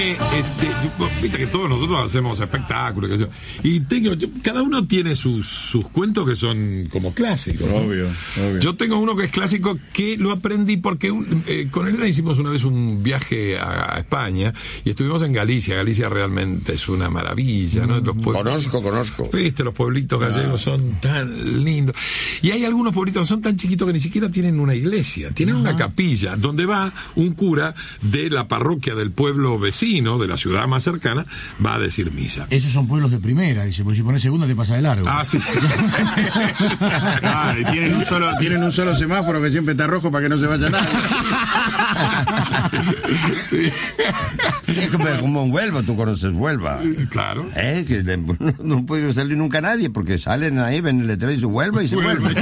Viste que todos nosotros hacemos espectáculos, y cada uno tiene sus cuentos que son como clásicos, ¿no? Obvio. Yo tengo uno que es clásico, que lo aprendí porque con Elena hicimos una vez un viaje a España y estuvimos en Galicia. Galicia realmente es una maravilla, ¿no? Los Conozco. Viste, los pueblitos gallegos son tan lindos, y hay algunos pueblitos que son tan chiquitos que ni siquiera tienen una iglesia, tienen una capilla donde va un cura de la parroquia del pueblo vecino, de la ciudad más cercana, va a decir misa. Esos son pueblos de primera, dice, porque si pones segunda te pasa de largo. Ah, sí. Y tienen un solo semáforo que siempre está rojo para que no se vaya nadie. Sí. Es como en Huelva, tú conoces Huelva. Claro. Que no puede salir nunca nadie, porque salen ahí, ven el letrero y se Huelva y se vuelve.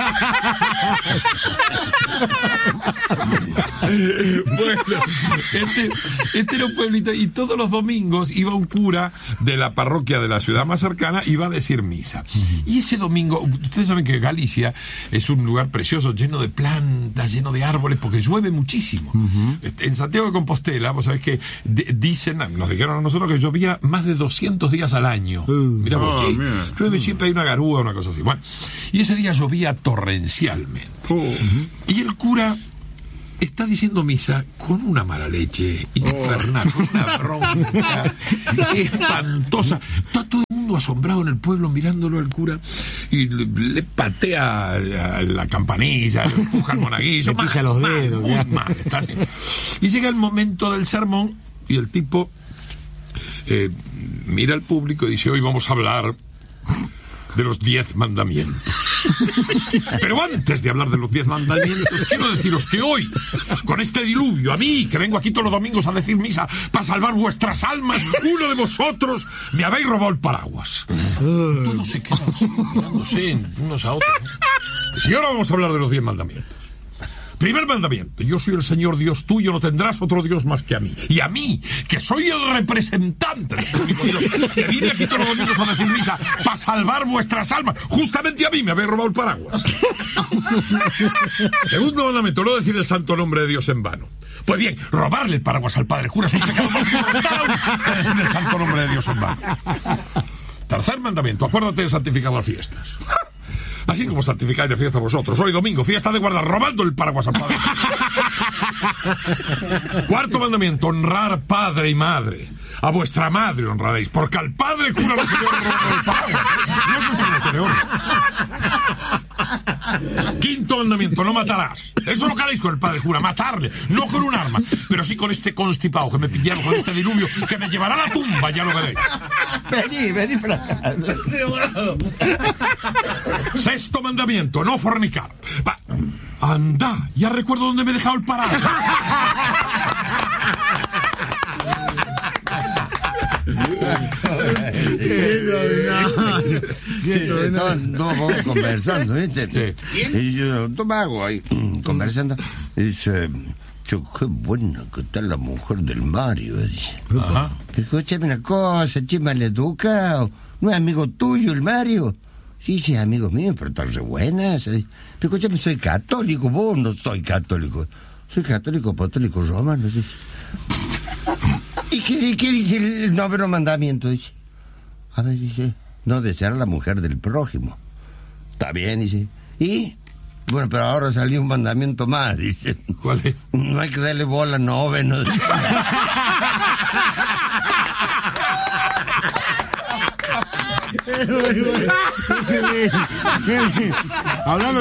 Bueno, este era un pueblito, y todos los domingos iba un cura de la parroquia de la ciudad más cercana y iba a decir misa. Y ese domingo, ustedes saben que Galicia es un lugar precioso, lleno de plantas, lleno de árboles, porque llueve muchísimo. En Santiago de Compostela, vos sabés que nos dijeron a nosotros que llovía más de 200 días al año. Mirá vos, sí, llueve siempre, hay una garúa, una cosa así. Bueno, y ese día llovía torrencialmente. Y el cura está diciendo misa con una mala leche infernal, con una bronca espantosa. Está todo el mundo asombrado en el pueblo mirándolo al cura, y le patea la campanilla, le empuja al monaguillo, le pisa los dedos, muy mal, está así. Y llega el momento del sermón y el tipo mira al público y dice: hoy vamos a hablar de los 10 mandamientos. Pero antes de hablar de los 10 mandamientos, quiero deciros que hoy, con este diluvio, a mí, que vengo aquí todos los domingos a decir misa para salvar vuestras almas, uno de vosotros me habéis robado el paraguas. Todos se quedan así, mirándose unos a otros, ¿no? Y ahora vamos a hablar de los 10 mandamientos. Primer mandamiento: yo soy el Señor Dios tuyo, no tendrás otro Dios más que a mí. Y a mí, que soy el representante de ese único Dios, que vine aquí todos los domingos a decir misa para salvar vuestras almas, justamente a mí me habéis robado el paraguas. Segundo mandamiento: no decir el santo nombre de Dios en vano. Pues bien, robarle el paraguas al padre cura es un pecado más mortal que decir el santo nombre de Dios en vano. Tercer mandamiento: acuérdate de santificar las fiestas. Así como santificáis de fiesta vosotros. Hoy domingo, fiesta de guardar, robando el paraguas al padre. Cuarto mandamiento: honrar padre y madre. A vuestra madre honraréis, porque al padre cura no se le honra el paraguas. No se le honra. Quinto mandamiento: no matarás. Eso es lo que haréis con el padre cura, matarle, no con un arma, pero sí con este constipado que me pillaron, con este diluvio que me llevará a la tumba, ya lo veréis. Vení para acá. Sexto mandamiento: no fornicar. Anda, ya recuerdo dónde me he dejado el paraguas. Estaban dos conversando, ¿viste? Sí. Y yo tomaba agua ahí, conversando. Y dice: qué buena que está la mujer del Mario, dice. Ajá. Escúchame una cosa, che, maleducado. ¿No es amigo tuyo el Mario? Sí, es amigo mío, pero está re buena. Pero escúchame, soy católico. Vos no soy católico. Soy católico, apostólico, romano, dice. ¿Y qué dice el noveno mandamiento? Dice: a ver, dice, no desear a la mujer del prójimo. Está bien, dice. ¿Y? Bueno, pero ahora salió un mandamiento más, dice. ¿Cuál es? No hay que darle bola al noveno. Hablando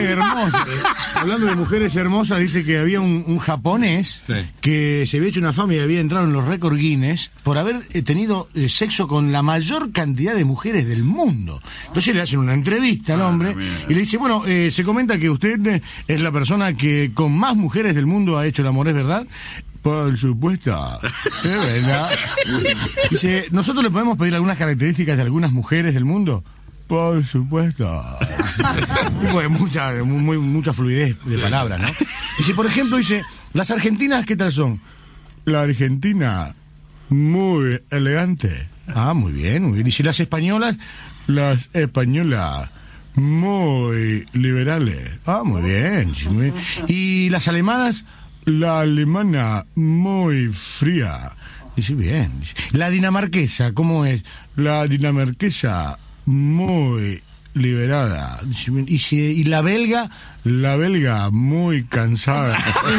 de mujeres hermosas, dice que había un japonés que se había hecho una fama y había entrado en los récords Guinness por haber tenido sexo con la mayor cantidad de mujeres del mundo. Entonces le hacen una entrevista al hombre y le dice: bueno, se comenta que usted es la persona que con más mujeres del mundo ha hecho el amor, ¿es verdad? Por supuesto, es verdad. Dice: ¿nosotros le podemos pedir algunas características de algunas mujeres del mundo? Por supuesto. Pues mucha fluidez de palabras, ¿no? Dice, por ejemplo, dice: ¿las argentinas qué tal son? La argentina, muy elegante. Ah, muy bien, muy bien. Y si las españolas, las españolas, muy liberales. Ah, muy bien. Muy bien. Y las alemanas, la alemana, muy fría. Dice, bien. La dinamarquesa, ¿cómo es? La dinamarquesa, muy liberada. Y la belga muy cansada.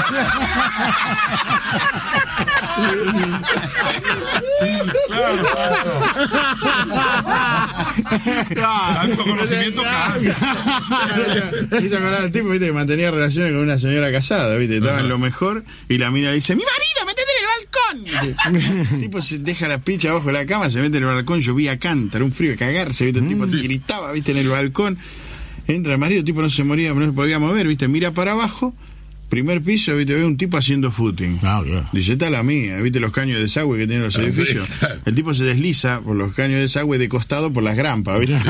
Tanto conocimiento Hizo acordar al tipo, viste, que mantenía relaciones con una señora casada, viste, estaba en lo mejor, y la mina le dice, ¡mi marido, métete en el balcón! El tipo se deja la pincha abajo de la cama, se mete en el balcón, llovía cántaro, un frío de cagarse, viste, el tipo gritaba, viste, en el balcón. Entra el marido, el tipo no se podía mover, viste, mira para abajo, primer piso, viste, ve un tipo haciendo footing. Dice, esta es la mía, viste los caños de desagüe que tienen los edificios. Sí, claro. El tipo se desliza por los caños de desagüe de costado por las grampas, viste.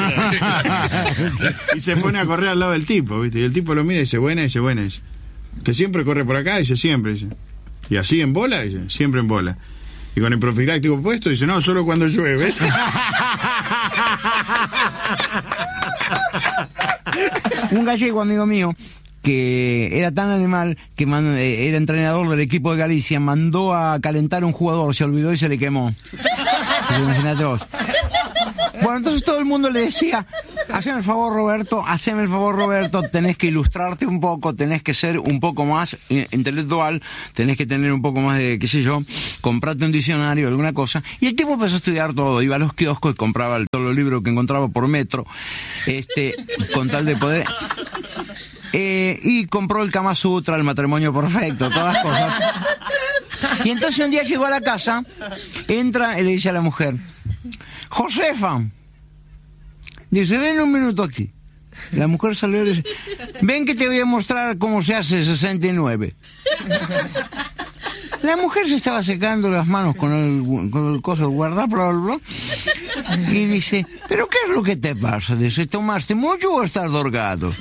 Y se pone a correr al lado del tipo, viste, y el tipo lo mira y dice, buena. ¿Usted siempre corre por acá? Dice, siempre, dice. ¿Y así en bola? Dice, siempre en bola. Y con el profiláctico puesto, dice, no, solo cuando llueve. Un gallego amigo mío que era tan animal que era entrenador del equipo de Galicia, mandó a calentar a un jugador, se olvidó y se le quemó. Imagínate vos. Bueno, entonces todo el mundo le decía, haceme el favor Roberto, tenés que ilustrarte un poco, tenés que ser un poco más intelectual, tenés que tener un poco más de, qué sé yo, comprate un diccionario, alguna cosa. Y el tipo empezó a estudiar todo, iba a los kioscos y compraba todos los libros que encontraba por metro, con tal de poder... y compró el Kama Sutra, el matrimonio perfecto, todas las cosas. Y entonces un día llegó a la casa, entra y le dice a la mujer, Josefa, dice, ven un minuto aquí. La mujer salió y dice, ven que te voy a mostrar cómo se hace 69. La mujer se estaba secando las manos con el coso de guardapolvo y dice, ¿pero qué es lo que te pasa? Dice, ¿tomaste mucho o estás drogado?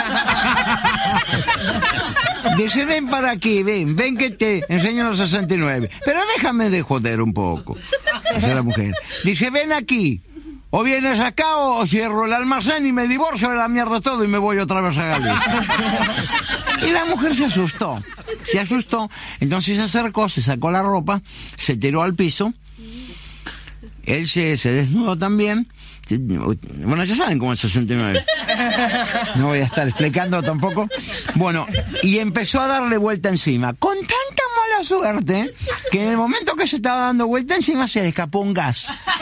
Dice, ven para aquí, ven que te enseño los 69. Pero déjame de joder un poco. Dice la mujer. Dice, ven aquí. O vienes acá o cierro el almacén y me divorcio de la mierda todo y me voy otra vez a Galicia. Y la mujer se asustó, entonces se acercó, se sacó la ropa, se tiró al piso, él se desnudó también. Bueno, ya saben cómo es 69. No voy a estar explicando tampoco. Bueno, y empezó a darle vuelta encima, con tanta mala suerte que en el momento que se estaba dando vuelta encima se le escapó un gas.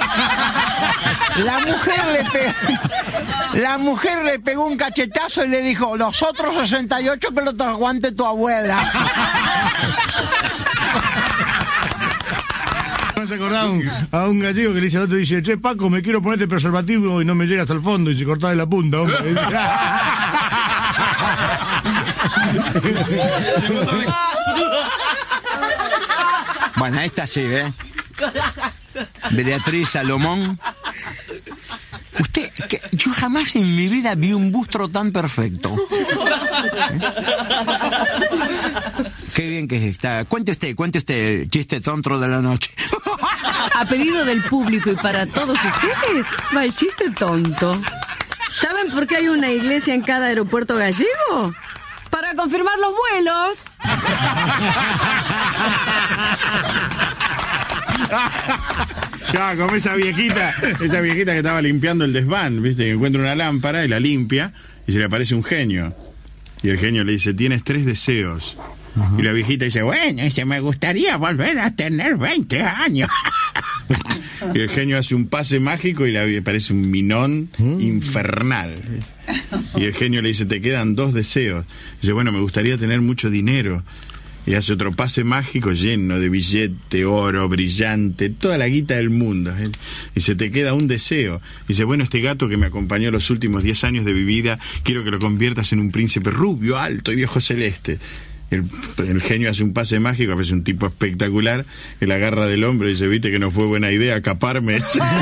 La mujer le pegó un cachetazo y le dijo, los otros 68 que los aguante tu abuela. Me has acordado a un gallego que le dice al otro, dice, che, Paco, me quiero ponerte preservativo y no me llega hasta el fondo y se corta de la punta, hombre. Bueno, esta sí, Beatriz Salomón. Yo jamás en mi vida vi un bustro tan perfecto. Qué bien que está. Cuente usted el chiste tonto de la noche. A pedido del público y para todos ustedes, va el chiste tonto. ¿Saben por qué hay una iglesia en cada aeropuerto gallego? Para confirmar los vuelos. Ya, como esa viejita que estaba limpiando el desván, ¿viste? Que encuentra una lámpara y la limpia y se le aparece un genio. Y el genio le dice, tienes 3 deseos. Y la viejita dice, bueno, me gustaría volver a tener 20 años. Y el genio hace un pase mágico y le aparece un minón infernal. Y el genio le dice, te quedan 2 deseos. Dice, bueno, me gustaría tener mucho dinero. Y hace otro pase mágico lleno de billete, oro, brillante, toda la guita del mundo. Y se te queda un deseo. Y dice, bueno, este gato que me acompañó los últimos 10 años de mi vida, quiero que lo conviertas en un príncipe rubio, alto y de ojos celeste. El genio hace un pase mágico, aparece un tipo espectacular, que la agarra del hombro y dice, viste que no fue buena idea caparme.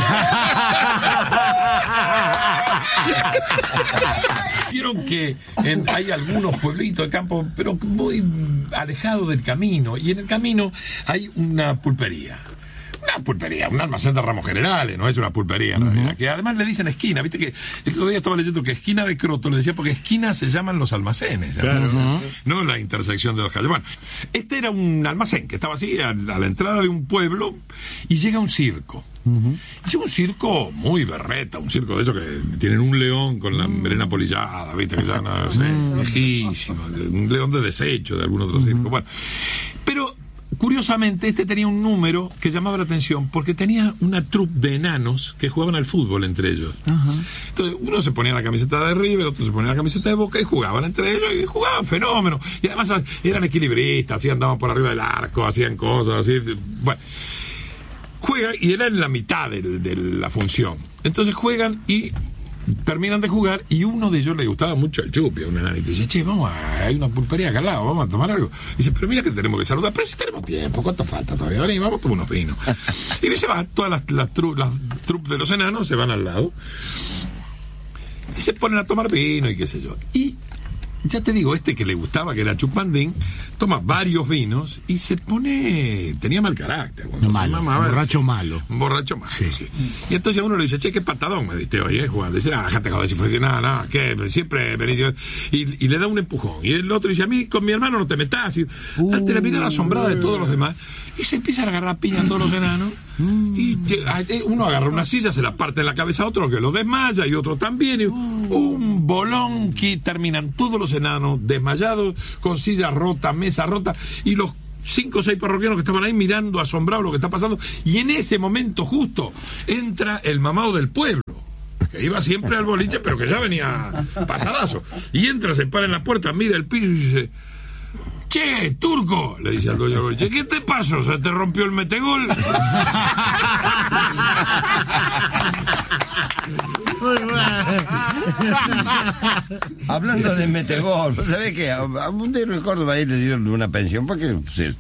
Vieron que hay algunos pueblitos de campo, pero muy alejados del camino, y en el camino hay una pulpería. Una pulpería, un almacén de ramos generales, no es una pulpería, en realidad, que además le dicen esquina. Viste que el otro día estaba leyendo que esquina de Croto le decía porque esquina se llaman los almacenes, Claro. no la intersección de dos calles. Bueno, este era un almacén que estaba así a la entrada de un pueblo y llega un circo. Llega un circo muy berreta, un circo de esos que tienen un león con la melena polillada, viste, que ya no sé, viejísimo, un león de desecho de algún otro circo. Bueno, pero curiosamente este tenía un número que llamaba la atención porque tenía una troupe de enanos que jugaban al fútbol entre ellos. Entonces uno se ponía la camiseta de River, otro se ponía la camiseta de Boca y jugaban entre ellos y jugaban fenómeno. Y además eran equilibristas, así andaban por arriba del arco, hacían cosas así. Bueno, juegan y era en la mitad de la función. Entonces juegan y terminan de jugar y uno de ellos le gustaba mucho el chupi, a un enanito. Dice, che, hay una pulpería acá al lado, vamos a tomar algo. Dice, pero mira que tenemos que saludar, pero si tenemos tiempo, ¿cuánto falta todavía? Vení, vamos a tomar unos vinos. Y se van, todas las troupes de los enanos se van al lado y se ponen a tomar vino y qué sé yo. Y ya te digo, este que le gustaba, que era Chupandín, toma varios vinos y se pone... Tenía mal carácter. Malo, borracho malo. Un borracho malo, sí. Y entonces uno le dice, che, qué patadón me diste hoy, Juan. Dice, déjate joder, si fuese nada, que siempre venís... Y le da un empujón. Y el otro dice, a mí con mi hermano no te metas. Y ante la mirada asombrada de todos los demás, y se empiezan a agarrar piña a todos los enanos. Y uno agarra una silla, se la parte en la cabeza a otro que lo desmaya y otro también. Y un bolón que terminan todos los enanos desmayados, con silla rota, mesa rota, y los 5 o 6 parroquianos que estaban ahí mirando asombrados lo que está pasando. Y en ese momento justo entra el mamado del pueblo, que iba siempre al boliche, pero que ya venía pasadazo. Y entra, se para en la puerta, mira el piso y dice, che, turco, le dice al dueño del boliche, ¿qué te pasó? ¿Se te rompió el metegol? Hablando de metegol, ¿sabés qué? A un día en Córdoba ahí le dieron una pensión porque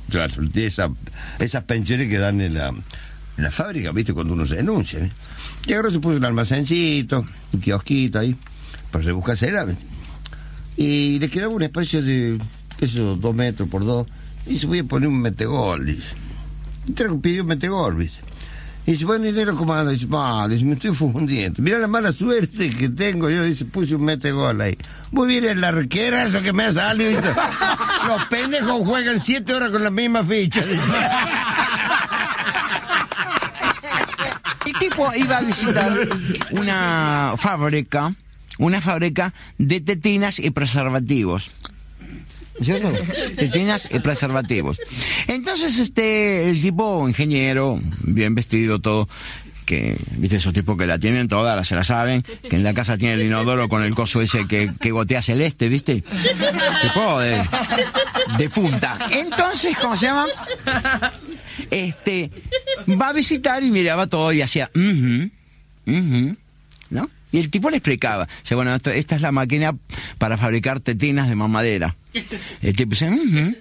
esas pensiones que dan en la fábrica, ¿viste? Cuando uno se denuncia, ¿eh? Y ahora se puso un almacencito, un kiosquito ahí, para rebuscarse el ave. Y le quedaba un espacio de, qué sé yo, 2 metros por 2. Y se voy a poner un metegol, dice. Y pidió un metegol, dice. Y dice, bueno, dinero, ¿cómo anda? Dice, dice, me estoy fundiendo. Mira la mala suerte que tengo yo. Dice, puse un metegol ahí. Muy bien, el arquerazo que me ha salido. Dice, los pendejos juegan 7 horas con la misma ficha. Dice. El tipo iba a visitar una fábrica de tetinas y preservativos. ¿Cierto? Tetinas y preservativos. Entonces, el tipo, ingeniero, bien vestido, todo, que, viste, esos tipos que la tienen todas, se la saben, que en la casa tiene el inodoro con el coso ese que gotea celeste, viste, tipo de punta. Entonces, ¿cómo se llama? Va a visitar y miraba todo y hacía, ¿no? Y el tipo le explicaba, dice, bueno, esta es la máquina para fabricar tetinas de mamadera. El tipo dice,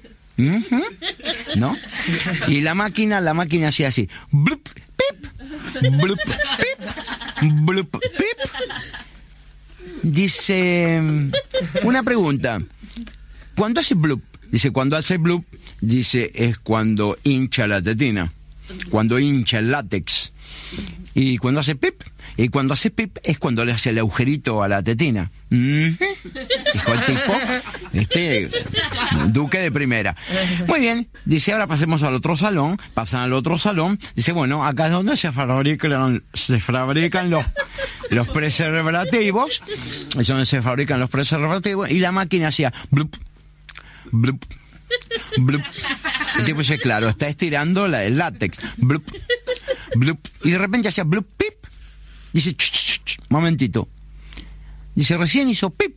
¿no? Y la máquina hacía así, blup, pip, blup, pip, blup, pip. Dice, una pregunta, ¿cuándo hace blup? Dice, cuando hace blup, dice, es cuando hincha la tetina, cuando hincha el látex. Y cuando hace pip, es cuando le hace el agujerito a la tetina. Dijo el tipo, duque de primera. Muy bien, dice, ahora pasemos al otro salón. Pasan al otro salón. Dice, bueno, acá es donde se fabrican los preservativos. Es donde se fabrican los preservativos. Y la máquina hacía blup, blup, blup. El tipo dice, claro, está estirando el látex. Blup, blup. Y de repente hacía blup, pip. Dice, momentito. Dice, recién hizo pip.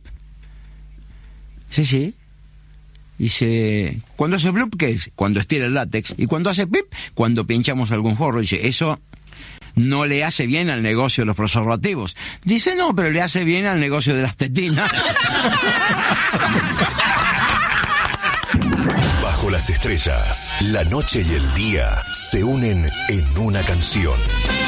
Sí. Dice, cuando hace blup, ¿qué es? Cuando estira el látex. Y cuando hace pip, cuando pinchamos algún forro. Dice, eso no le hace bien al negocio de los preservativos. Dice, no, pero le hace bien al negocio de las tetinas. Bajo las estrellas, la noche y el día se unen en una canción.